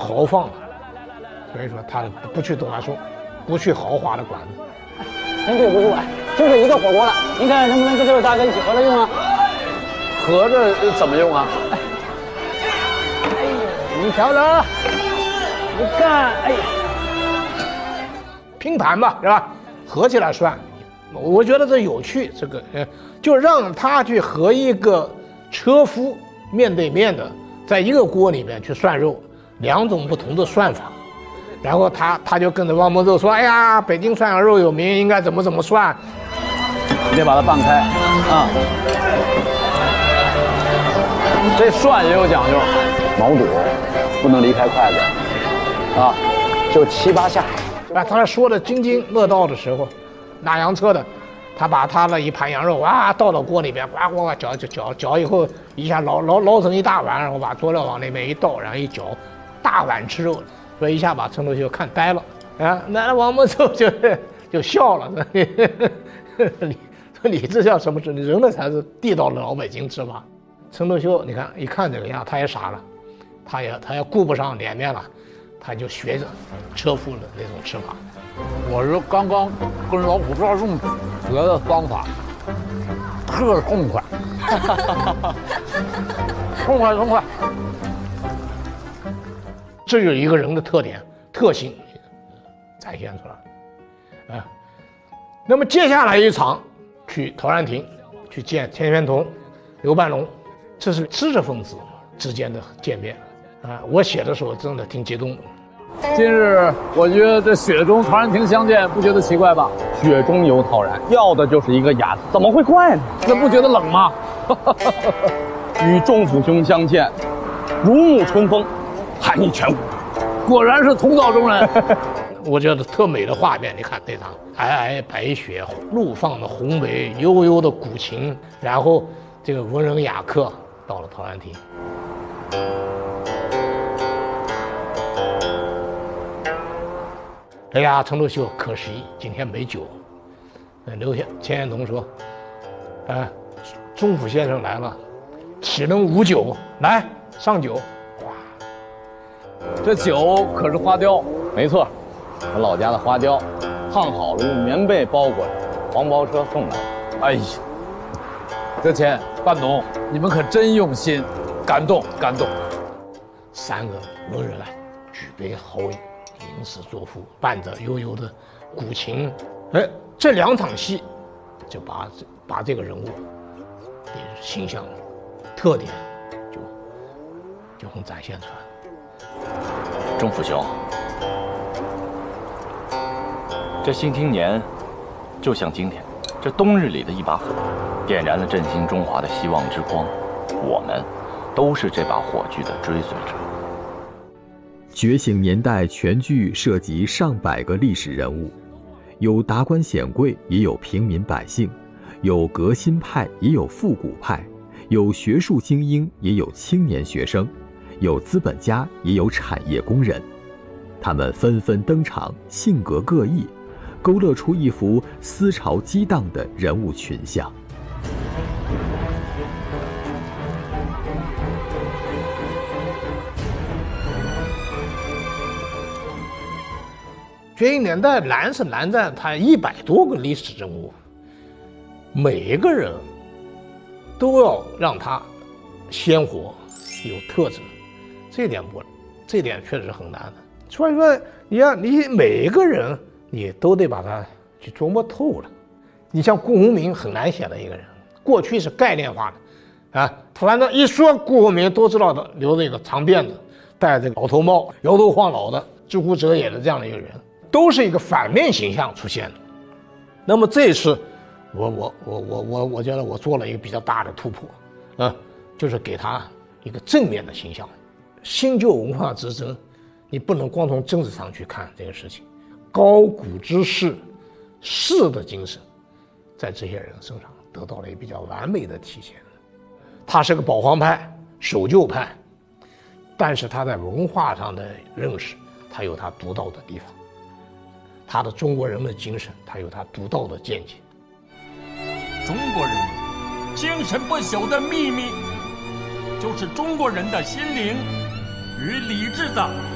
豪放了，所以说他不去东安松，不去豪华的馆子。 真对不住啊，就这一个火锅了，您看能不能跟这位大哥一起合着用啊？ 合着怎么用啊？ 哎呦，你瞧瞧，你看，哎呀， 拼盘吧，是吧？合起来算，我觉得这有趣，这个就让他去和一个车夫面对面的，在一个锅里面去涮肉，两种不同的涮法。然后他就跟着王蒙肉说：“哎呀，北京涮羊肉有名，应该怎么涮。” 你得把它拌开啊。这涮也有讲究，毛肚不能离开筷子啊，就7、8下。 啊，他说的津津乐道的时候，拉洋车的，他把他的一盘羊肉啊倒到锅里边，呱呱搅以后，一下捞成一大碗，然后把佐料往那边一倒，然后一搅，大碗吃肉。所以一下把陈独秀看呆了啊！那王蒙寿就笑了，你这叫什么吃？你人的才是地道的老北京吃法。陈独秀你看一看这个样，他也傻了，他也顾不上脸面了，他就学着车夫的那种吃法。 我是刚刚跟老虎抓中学的方法，特痛快，痛快。 这就是一个人的特点特性展现出来啊。那么接下来一场去陶然亭去见钱玄同、刘半龙，这是知识分子之间的见面啊。我写的时候真的挺激动的。 今日我觉得这雪中陶然亭相见，不觉得奇怪吧？ 雪中有陶然，要的就是一个雅字，怎么会怪呢？ 那不觉得冷吗？ 与仲甫兄相见，如沐春风，寒意全无。 果然是同道中人。 我觉得特美的画面，你看那场皑皑白雪，怒放的红梅，悠悠的古琴，然后这个文人雅客到了陶然亭。哎呀，陈独秀可惜今天没酒。钱玄同说：“仲甫先生来了，岂能无酒？来上酒。” 这酒可是花雕， 没错，我老家的花雕，烫好了用棉被包裹着，黄包车送来。 哎呀，这钱半农，你们可真用心，感动。 三个文人举杯豪饮，吟诗作赋，伴着悠悠的古琴，这两场戏就把这个人物的形象特点就很展现出来。 仲甫兄，这新青年就像今天这冬日里的一把火，点燃了振兴中华的希望之光。我们都是这把火炬的追随者。 觉醒年代全剧涉及上百个历史人物，有达官显贵，也有平民百姓，有革新派，也有复古派，有学术精英，也有青年学生，有资本家，也有产业工人。他们纷纷登场，性格各异，勾勒出一幅思潮激荡的人物群像。 觉醒年代难是难在它100多个历史人物，每一个人都要让他鲜活有特质，这点确实很难的。所以说你每一个人你都得把他去琢磨透了。你像顾鸿铭很难写的一个人，过去是概念化的啊，反正一说顾鸿铭都知道的，留着一个长辫子，戴这个老头帽，摇头晃脑的，知乎者也的这样的一个人，都是一个反面形象出现的。那么这次我觉得我做了一个比较大的突破啊，就是给他一个正面的形象。新旧文化之争，你不能光从政治上去看这个事情，高古之士，士的精神在这些人身上得到了一个比较完美的体现。他是个保皇派、守旧派，但是他在文化上的认识，他有他独到的地方，他的中国人的精神，他有他独到的见解。 中国人精神不朽的秘密，就是中国人的心灵与理智的